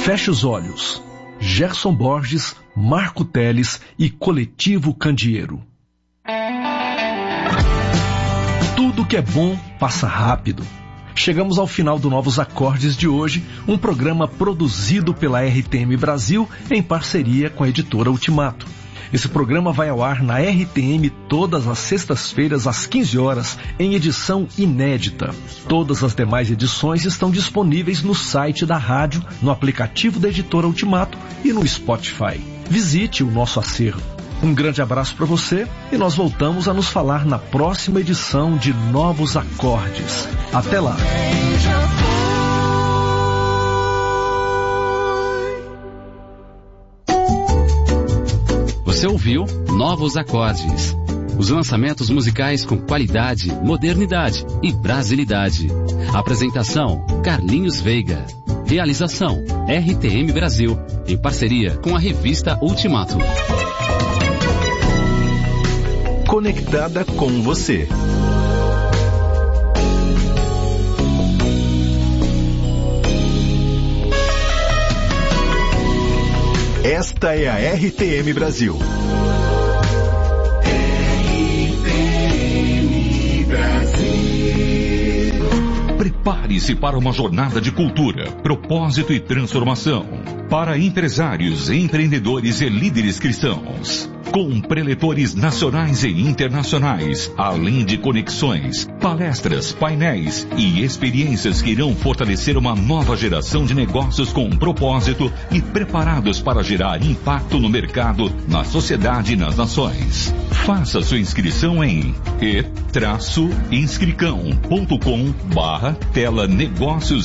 Feche os olhos. Gerson Borges, Marco Teles e Coletivo Candeeiro. Tudo que é bom passa rápido. Chegamos ao final do Novos Acordes de hoje, um programa produzido pela RTM Brasil em parceria com a editora Ultimato. Esse programa vai ao ar na RTM todas as sextas-feiras às 15 horas, em edição inédita. Todas as demais edições estão disponíveis no site da rádio, no aplicativo da editora Ultimato e no Spotify. Visite o nosso acervo. Um grande abraço para você e nós voltamos a nos falar na próxima edição de Novos Acordes. Até lá! Você ouviu Novos Acordes. Os lançamentos musicais com qualidade, modernidade e brasilidade. Apresentação: Carlinhos Veiga. Realização: RTM Brasil, em parceria com a revista Ultimato. Conectada com você. Esta é a RTM Brasil. RTM Brasil. Prepare-se para uma jornada de cultura, propósito e transformação. Para empresários, empreendedores e líderes cristãos. Com preletores nacionais e internacionais, além de conexões, palestras, painéis e experiências que irão fortalecer uma nova geração de negócios com propósito e preparados para gerar impacto no mercado, na sociedade e nas nações. Faça sua inscrição em e-inscricão.com/tela negócios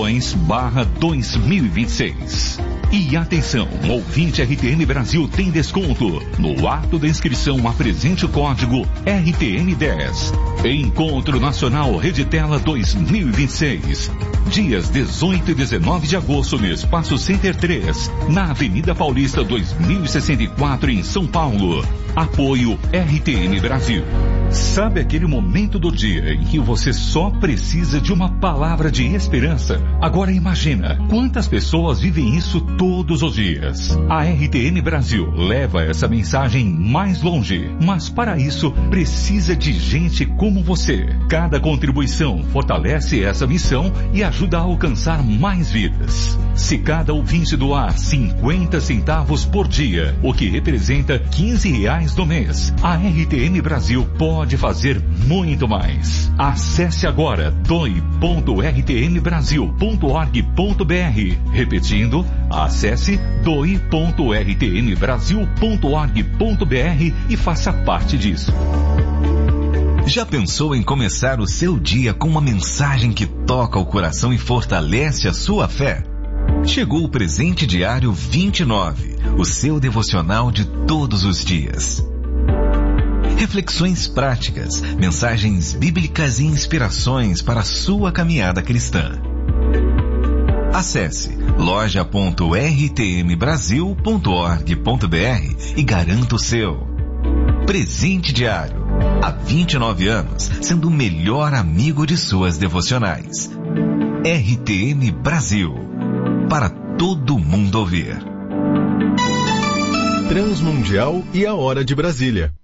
emissões/2026. E atenção, ouvinte RTM Brasil tem desconto. No ato da inscrição, apresente o código RTM10. Encontro Nacional Reditela 2026. Dias 18 e 19 de agosto no Espaço Center 3, na Avenida Paulista 2064, em São Paulo. Apoio RTM Brasil. Sabe aquele momento do dia em que você só precisa de uma palavra de esperança? Agora imagina quantas pessoas vivem isso todos os dias. A RTM Brasil leva essa mensagem mais longe, mas para isso precisa de gente como você. Cada contribuição fortalece essa missão e ajuda a alcançar mais vidas. Se cada ouvinte doar 50 centavos por dia, o que representa R$15 no mês, a RTM Brasil pode fazer muito mais. Acesse agora doe.rtmbrasil.org.br. Repetindo, acesse doe.rtmbrasil.org.br e faça parte disso. Já pensou em começar o seu dia com uma mensagem que toca o coração e fortalece a sua fé? Chegou o Presente Diário 29, o seu devocional de todos os dias. Reflexões práticas, mensagens bíblicas e inspirações para a sua caminhada cristã. Acesse loja.rtmbrasil.org.br e garanta o seu. Presente Diário. Há 29 anos, sendo o melhor amigo de suas devocionais. RTM Brasil. Para todo mundo ouvir. Transmundial e a Hora de Brasília.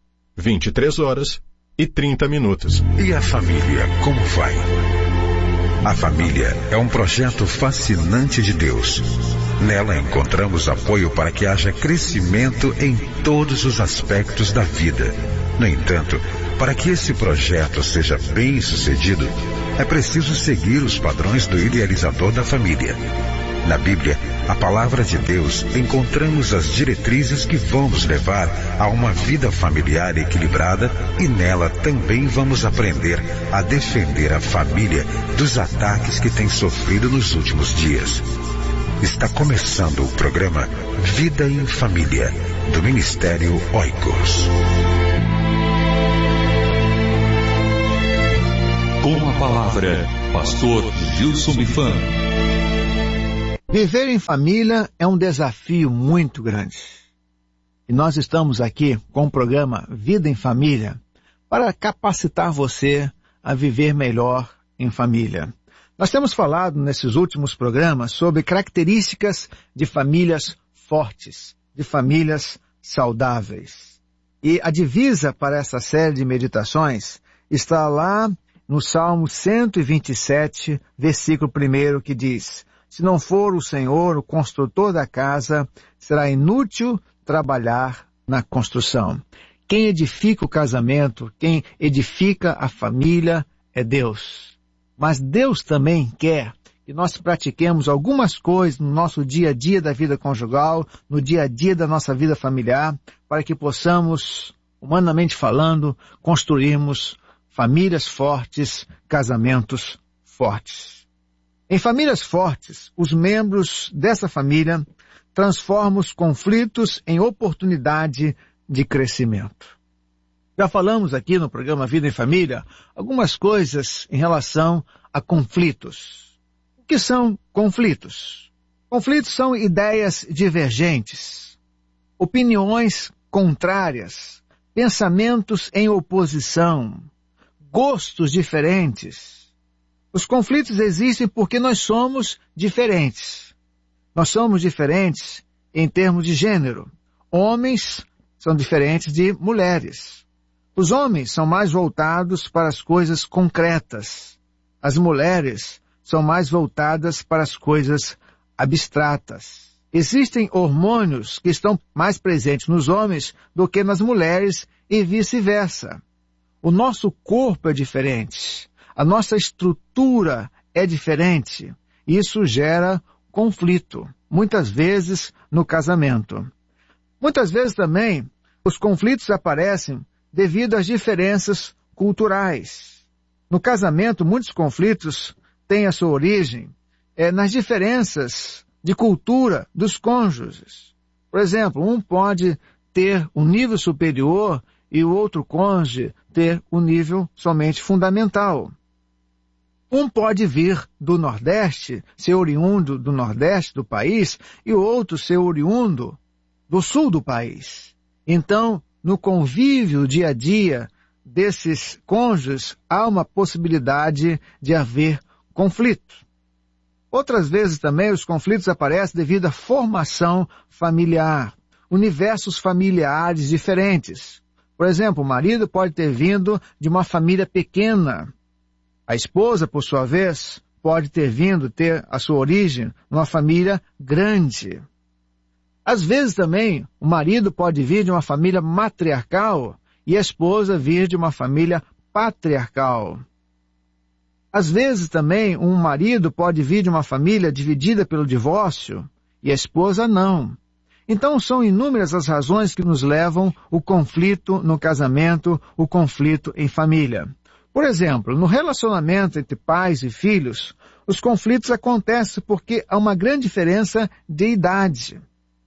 23h30. E a família, como vai? A família é um projeto fascinante de Deus. Nela encontramos apoio para que haja crescimento em todos os aspectos da vida. No entanto, para que esse projeto seja bem sucedido, é preciso seguir os padrões do idealizador da família. Na Bíblia, a palavra de Deus, encontramos as diretrizes que vão nos levar a uma vida familiar equilibrada e nela também vamos aprender a defender a família dos ataques que tem sofrido nos últimos dias. Está começando o programa Vida em Família, do Ministério Oikos. Com a palavra, Pastor Gilson Bifan. Viver em família é um desafio muito grande. E nós estamos aqui com o programa Vida em Família para capacitar você a viver melhor em família. Nós temos falado nesses últimos programas sobre características de famílias fortes, de famílias saudáveis. E a divisa para essa série de meditações está lá no Salmo 127, versículo 1, que diz: se não for o Senhor o construtor da casa, será inútil trabalhar na construção. Quem edifica o casamento, quem edifica a família é Deus. Mas Deus também quer que nós pratiquemos algumas coisas no nosso dia a dia da vida conjugal, no dia a dia da nossa vida familiar, para que possamos, humanamente falando, construirmos famílias fortes, casamentos fortes. Em famílias fortes, os membros dessa família transformam os conflitos em oportunidade de crescimento. Já falamos aqui no programa Vida em Família algumas coisas em relação a conflitos. O que são conflitos? Conflitos são ideias divergentes, opiniões contrárias, pensamentos em oposição, gostos diferentes. Os conflitos existem porque nós somos diferentes. Nós somos diferentes em termos de gênero. Homens são diferentes de mulheres. Os homens são mais voltados para as coisas concretas. As mulheres são mais voltadas para as coisas abstratas. Existem hormônios que estão mais presentes nos homens do que nas mulheres e vice-versa. O nosso corpo é diferente. A nossa estrutura é diferente. Isso gera conflito, muitas vezes no casamento. Muitas vezes também os conflitos aparecem devido às diferenças culturais. No casamento, muitos conflitos têm a sua origem nas diferenças de cultura dos cônjuges. Por exemplo, um pode ter um nível superior e o outro cônjuge ter um nível somente fundamental. Um pode vir do Nordeste, ser oriundo do Nordeste do país, e o outro ser oriundo do Sul do país. Então, no convívio dia a dia desses cônjuges, há uma possibilidade de haver conflito. Outras vezes também os conflitos aparecem devido à formação familiar, universos familiares diferentes. Por exemplo, o marido pode ter vindo de uma família pequena. A esposa, por sua vez, pode ter a sua origem numa família grande. Às vezes também, o marido pode vir de uma família matriarcal e a esposa vir de uma família patriarcal. Às vezes também, um marido pode vir de uma família dividida pelo divórcio e a esposa não. Então, são inúmeras as razões que nos levam o conflito no casamento, o conflito em família. Por exemplo, no relacionamento entre pais e filhos, os conflitos acontecem porque há uma grande diferença de idade.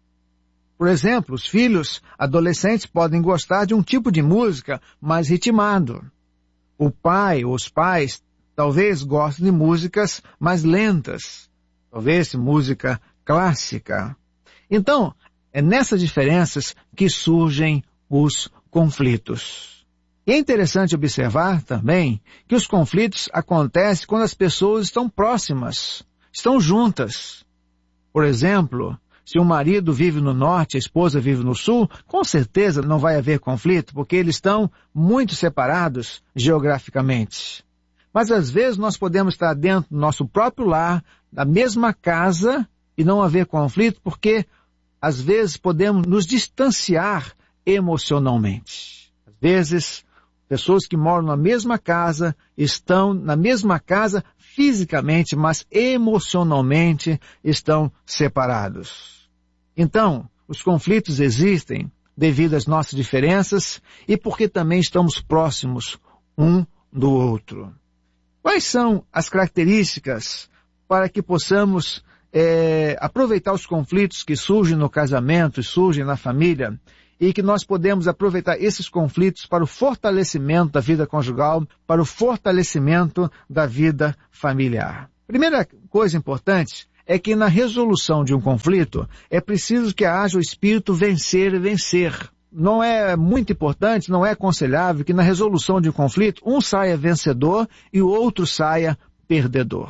Por exemplo, os filhos adolescentes podem gostar de um tipo de música mais ritmado. O pai ou os pais talvez gostem de músicas mais lentas, talvez música clássica. Então, é nessas diferenças que surgem os conflitos. E é interessante observar também que os conflitos acontecem quando as pessoas estão próximas, estão juntas. Por exemplo, se o marido vive no norte, a esposa vive no sul, com certeza não vai haver conflito, porque eles estão muito separados geograficamente. Mas às vezes nós podemos estar dentro do nosso próprio lar, da mesma casa, e não haver conflito, porque às vezes podemos nos distanciar emocionalmente. Às vezes, pessoas que moram na mesma casa, estão na mesma casa fisicamente, mas emocionalmente estão separados. Então, os conflitos existem devido às nossas diferenças e porque também estamos próximos um do outro. Quais são as características para que possamos aproveitar os conflitos que surgem no casamento e surgem na família e que nós podemos aproveitar esses conflitos para o fortalecimento da vida conjugal, para o fortalecimento da vida familiar? Primeira coisa importante é que na resolução de um conflito é preciso que haja o espírito vencer e vencer. Não é muito importante, não é aconselhável que na resolução de um conflito um saia vencedor e o outro saia perdedor.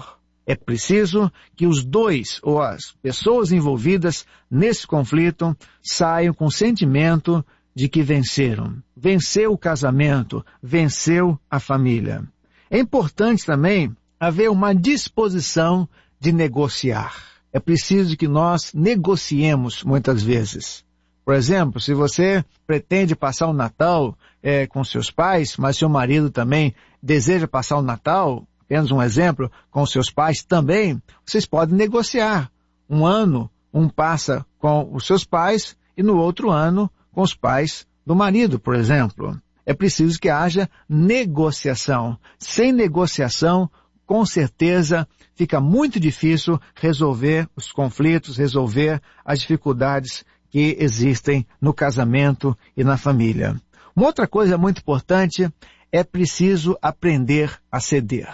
É preciso que os dois ou as pessoas envolvidas nesse conflito saiam com o sentimento de que venceram. Venceu o casamento, venceu a família. É importante também haver uma disposição de negociar. É preciso que nós negociemos muitas vezes. Por exemplo, se você pretende passar o Natal com seus pais, mas seu marido também deseja passar o Natal, apenas um exemplo, com seus pais também, vocês podem negociar. Um ano, um passa com os seus pais e no outro ano com os pais do marido, por exemplo. É preciso que haja negociação. Sem negociação, com certeza, fica muito difícil resolver os conflitos, resolver as dificuldades que existem no casamento e na família. Uma outra coisa muito importante, é preciso aprender a ceder.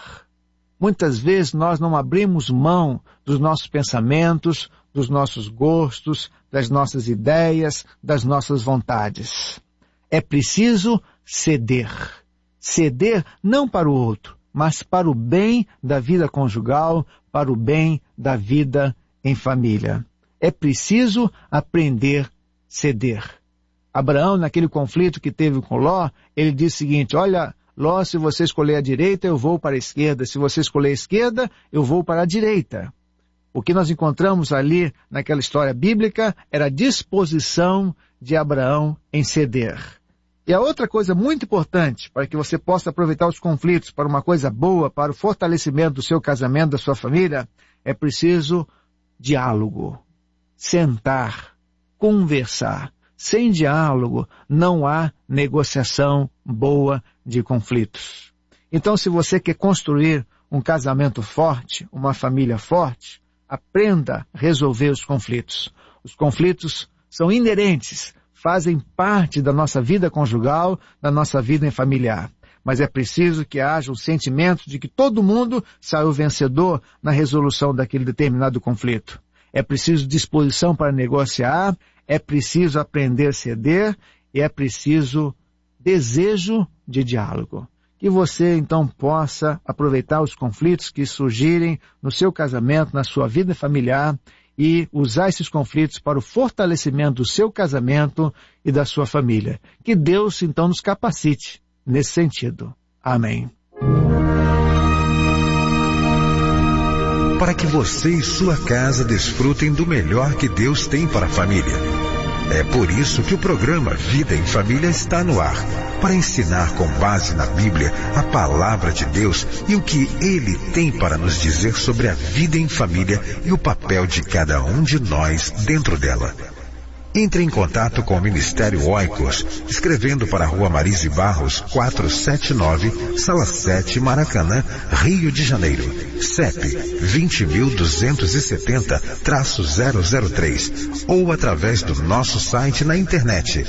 Muitas vezes nós não abrimos mão dos nossos pensamentos, dos nossos gostos, das nossas ideias, das nossas vontades. É preciso ceder. Ceder não para o outro, mas para o bem da vida conjugal, para o bem da vida em família. É preciso aprender a ceder. Abraão, naquele conflito que teve com Ló, ele disse o seguinte: olha, Ló, se você escolher a direita, eu vou para a esquerda. Se você escolher a esquerda, eu vou para a direita. O que nós encontramos ali naquela história bíblica era a disposição de Abraão em ceder. E a outra coisa muito importante para que você possa aproveitar os conflitos para uma coisa boa, para o fortalecimento do seu casamento, da sua família, é preciso diálogo. Sentar, conversar. Sem diálogo, não há negociação boa de conflitos. Então, se você quer construir um casamento forte, uma família forte, aprenda a resolver os conflitos. Os conflitos são inerentes, fazem parte da nossa vida conjugal, da nossa vida familiar. Mas é preciso que haja um sentimento de que todo mundo saiu vencedor na resolução daquele determinado conflito. É preciso disposição para negociar, é preciso aprender a ceder e é preciso desejo de diálogo. Que você, então, possa aproveitar os conflitos que surgirem no seu casamento, na sua vida familiar e usar esses conflitos para o fortalecimento do seu casamento e da sua família. Que Deus, então, nos capacite nesse sentido. Amém. Para que você e sua casa desfrutem do melhor que Deus tem para a família. É por isso que o programa Vida em Família está no ar, para ensinar com base na Bíblia a palavra de Deus e o que Ele tem para nos dizer sobre a vida em família e o papel de cada um de nós dentro dela. Entre em contato com o Ministério Oikos, escrevendo para a Rua Marise Barros, 479, Sala 7, Maracanã, Rio de Janeiro. CEP 20.270-003 ou através do nosso site na internet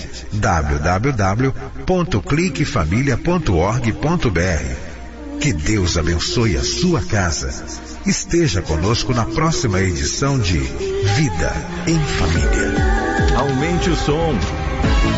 www.cliquefamilia.org.br. Que Deus abençoe a sua casa. Esteja conosco na próxima edição de Vida em Família. Aumente o som.